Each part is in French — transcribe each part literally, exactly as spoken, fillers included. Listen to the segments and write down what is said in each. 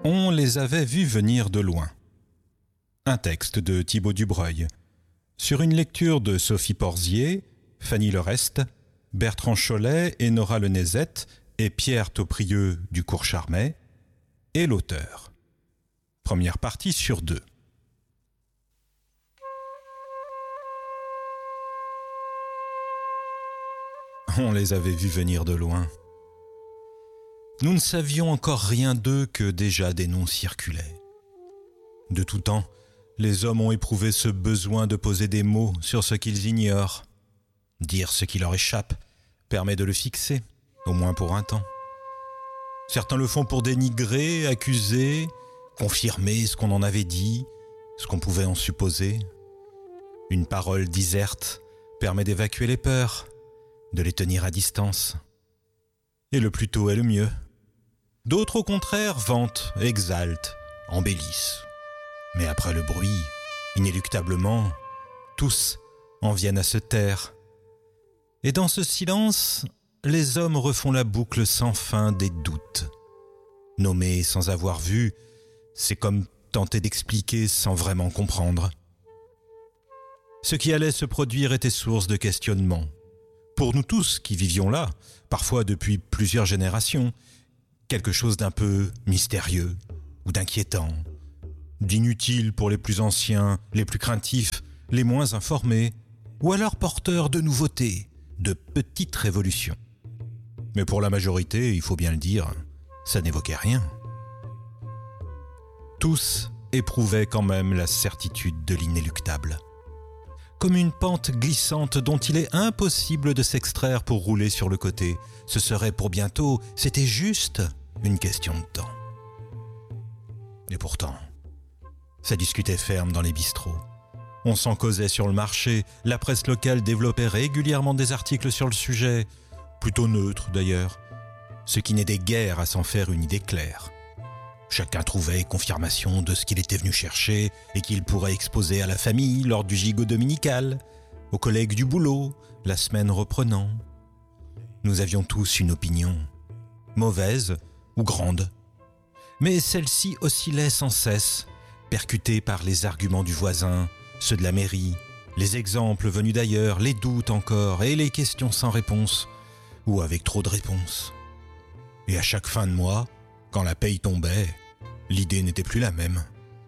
On les avait vus venir de loin. Un texte de Thibaut Dubreuil, sur une lecture de Sophie Porzier, Fanny Lerest, Bertrand Chollet et Nora Lenezette et Pierre Tauprieux du Cours Charmet, et l'auteur. Première partie sur deux. On les avait vus venir de loin. Nous ne savions encore rien d'eux que déjà des noms circulaient. De tout temps, les hommes ont éprouvé ce besoin de poser des mots sur ce qu'ils ignorent. Dire ce qui leur échappe permet de le fixer, au moins pour un temps. Certains le font pour dénigrer, accuser, confirmer ce qu'on en avait dit, ce qu'on pouvait en supposer. Une parole diserte permet d'évacuer les peurs, de les tenir à distance. Et le plus tôt est le mieux. D'autres, au contraire, vantent, exaltent, embellissent. Mais après le bruit, inéluctablement, tous en viennent à se taire. Et dans ce silence, les hommes refont la boucle sans fin des doutes. Nommer sans avoir vu, c'est comme tenter d'expliquer sans vraiment comprendre. Ce qui allait se produire était source de questionnement. Pour nous tous qui vivions là, parfois depuis plusieurs générations, quelque chose d'un peu mystérieux ou d'inquiétant, d'inutile pour les plus anciens, les plus craintifs, les moins informés, ou alors porteur de nouveautés, de petites révolutions. Mais pour la majorité, il faut bien le dire, ça n'évoquait rien. Tous éprouvaient quand même la certitude de l'inéluctable. Comme une pente glissante dont il est impossible de s'extraire pour rouler sur le côté. Ce serait pour bientôt, c'était juste une question de temps. Et pourtant, ça discutait ferme dans les bistrots. On s'en causait sur le marché, la presse locale développait régulièrement des articles sur le sujet, plutôt neutres d'ailleurs, ce qui n'aidait guère à s'en faire une idée claire. Chacun trouvait confirmation de ce qu'il était venu chercher et qu'il pourrait exposer à la famille lors du gigot dominical, aux collègues du boulot, la semaine reprenant. Nous avions tous une opinion, mauvaise ou grande. Mais celle-ci oscillait sans cesse, percutée par les arguments du voisin, ceux de la mairie, les exemples venus d'ailleurs, les doutes encore et les questions sans réponse, ou avec trop de réponses. Et à chaque fin de mois, quand la paye tombait, l'idée n'était plus la même.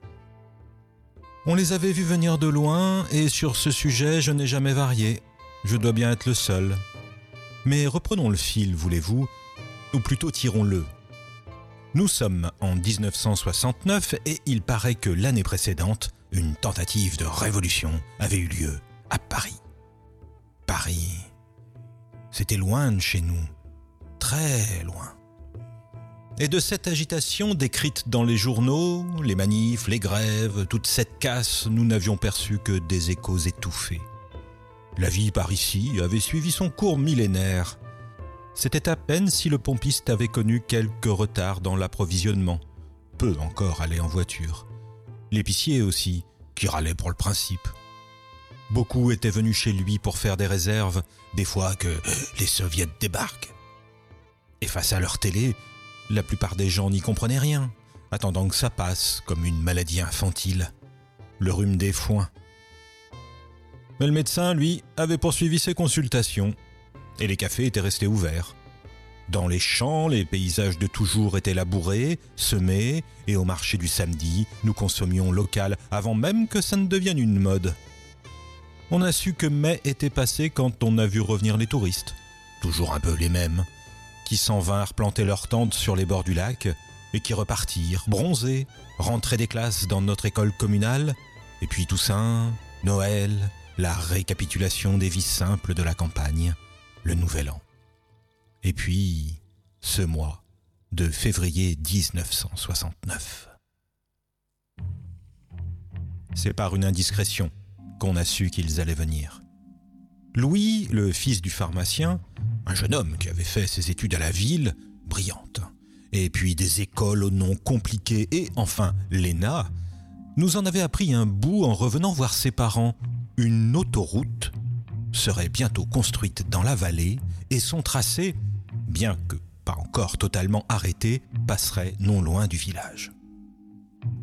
On les avait vus venir de loin et sur ce sujet, je n'ai jamais varié. Je dois bien être le seul. Mais reprenons le fil, voulez-vous, ou plutôt tirons-le. Nous sommes en dix-neuf cent soixante-neuf et il paraît que l'année précédente, une tentative de révolution avait eu lieu à Paris. Paris, c'était loin de chez nous, très loin. Et de cette agitation décrite dans les journaux, les manifs, les grèves, toute cette casse, nous n'avions perçu que des échos étouffés. La vie par ici avait suivi son cours millénaire. C'était à peine si le pompiste avait connu quelques retards dans l'approvisionnement. Peu encore allaient en voiture. L'épicier aussi, qui râlait pour le principe. Beaucoup étaient venus chez lui pour faire des réserves, des fois que les soviets débarquent. Et face à leur télé, la plupart des gens n'y comprenaient rien, attendant que ça passe comme une maladie infantile, le rhume des foins. Mais le médecin, lui, avait poursuivi ses consultations, et les cafés étaient restés ouverts. Dans les champs, les paysages de toujours étaient labourés, semés, et au marché du samedi, nous consommions local avant même que ça ne devienne une mode. On a su que mai était passé quand on a vu revenir les touristes, toujours un peu les mêmes, qui s'en vinrent planter leurs tentes sur les bords du lac et qui repartirent, bronzés, rentraient des classes dans notre école communale, et puis Toussaint, Noël, la récapitulation des vies simples de la campagne, le Nouvel An. Et puis, ce mois de février dix-neuf cent soixante-neuf. C'est par une indiscrétion qu'on a su qu'ils allaient venir. Louis, le fils du pharmacien, un jeune homme qui avait fait ses études à la ville, brillante, et puis des écoles aux noms compliqués, et enfin l'E N A, nous en avait appris un bout en revenant voir ses parents. Une autoroute serait bientôt construite dans la vallée et son tracé, bien que pas encore totalement arrêté, passerait non loin du village.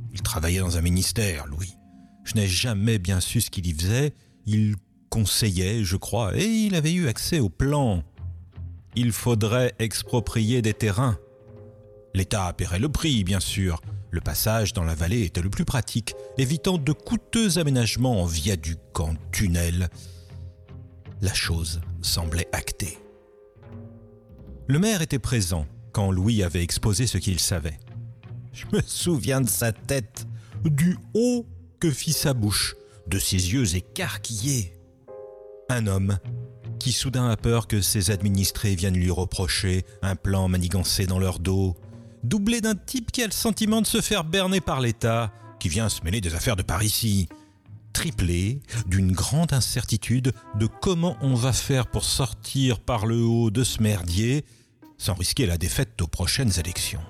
Il travaillait dans un ministère, Louis. Je n'ai jamais bien su ce qu'il y faisait. Il conseillait, je crois, et il avait eu accès au plan. Il faudrait exproprier des terrains. L'État paierait le prix, bien sûr. Le passage dans la vallée était le plus pratique, évitant de coûteux aménagements en viaducs, en tunnels. La chose semblait actée. Le maire était présent quand Louis avait exposé ce qu'il savait. Je me souviens de sa tête, du haut que fit sa bouche, de ses yeux écarquillés. Un homme qui soudain a peur que ses administrés viennent lui reprocher un plan manigancé dans leur dos, doublé d'un type qui a le sentiment de se faire berner par l'État, qui vient se mêler des affaires de Parisis, triplé d'une grande incertitude de comment on va faire pour sortir par le haut de ce merdier sans risquer la défaite aux prochaines élections.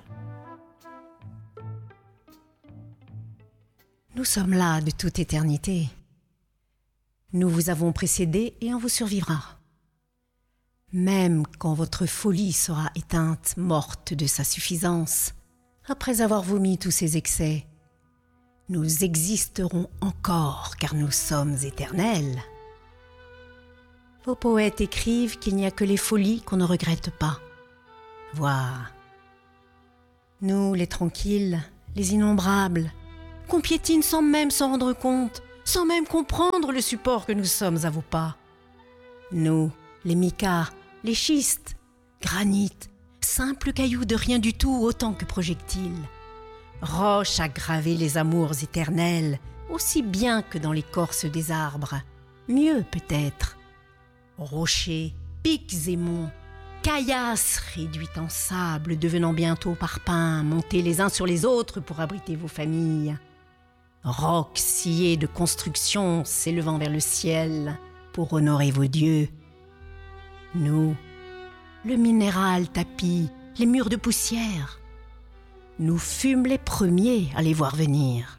Nous sommes là de toute éternité. Nous vous avons précédé et on vous survivra. Même quand votre folie sera éteinte, morte de sa suffisance, après avoir vomi tous ces excès, nous existerons encore car nous sommes éternels. Vos poètes écrivent qu'il n'y a que les folies qu'on ne regrette pas. Voilà. Nous, les tranquilles, les innombrables, qu'on piétine sans même s'en rendre compte, sans même comprendre le support que nous sommes à vos pas. Nous, les micas, les schistes, granit, simples cailloux de rien du tout autant que projectiles, roches à graver les amours éternels, aussi bien que dans l'écorce des arbres, mieux peut-être, rochers, pics et monts, caillasses réduites en sable, devenant bientôt parpaings, montés les uns sur les autres pour abriter vos familles, rocs sciés de constructions s'élevant vers le ciel pour honorer vos dieux. Nous, le minéral tapis, les murs de poussière, nous fûmes les premiers à les voir venir.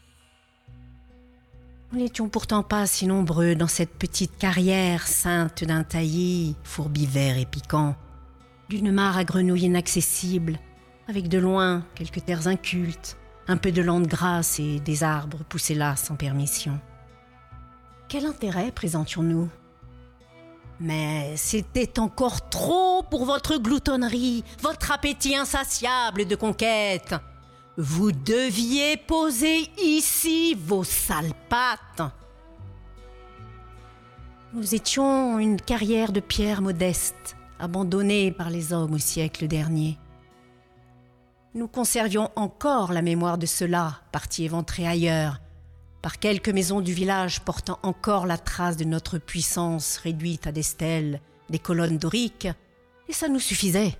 Nous n'étions pourtant pas si nombreux dans cette petite carrière ceinte d'un taillis, fourbivert et piquant, d'une mare à grenouilles inaccessible, avec de loin quelques terres incultes, un peu de lande grasse et des arbres poussés là sans permission. Quel intérêt présentions-nous ? Mais c'était encore trop pour votre gloutonnerie, votre appétit insatiable de conquête. Vous deviez poser ici vos sales pattes. Nous étions une carrière de pierre modeste, abandonnée par les hommes au siècle dernier. Nous conservions encore la mémoire de ceux-là, partis éventrés ailleurs, par quelques maisons du village portant encore la trace de notre puissance réduite à des stèles, des colonnes doriques, et ça nous suffisait.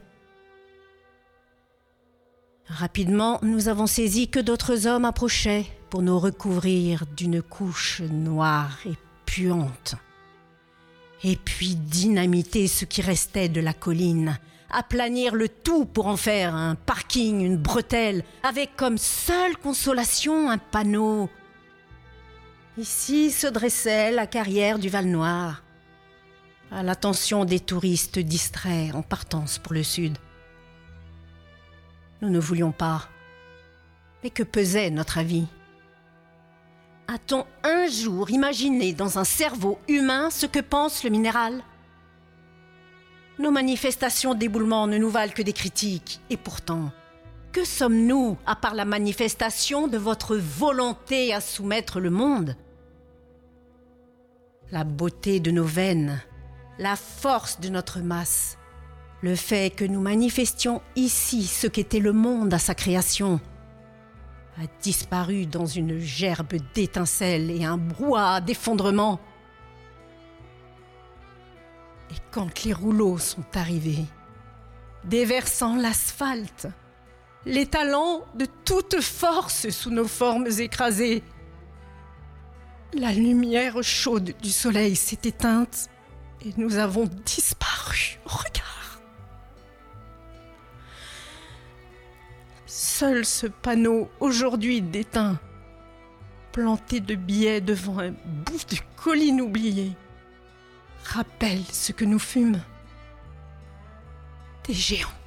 Rapidement, nous avons saisi que d'autres hommes approchaient pour nous recouvrir d'une couche noire et puante. Et puis dynamiter ce qui restait de la colline, aplanir le tout pour en faire un parking, une bretelle, avec comme seule consolation un panneau. Ici se dressait la carrière du Val-Noir, à l'attention des touristes distraits en partance pour le sud. Nous ne voulions pas. Mais que pesait notre avis ? A-t-on un jour imaginé dans un cerveau humain ce que pense le minéral ? Nos manifestations d'éboulement ne nous valent que des critiques. Et pourtant, que sommes-nous à part la manifestation de votre volonté à soumettre le monde ? La beauté de nos veines, la force de notre masse, le fait que nous manifestions ici ce qu'était le monde à sa création, a disparu dans une gerbe d'étincelles et un brouhaha d'effondrement. Et quand les rouleaux sont arrivés, déversant l'asphalte, l'étalant de toute force sous nos formes écrasées, la lumière chaude du soleil s'est éteinte et nous avons disparu au regard. Seul ce panneau, aujourd'hui déteint, planté de billets devant un bout de colline oubliée, rappelle ce que nous fûmes. Des géants.